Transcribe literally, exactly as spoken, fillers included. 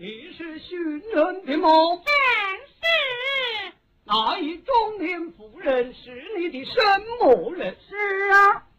你是寻人的吗？ 正是。 那一中年妇人是你的什么人？ 是啊。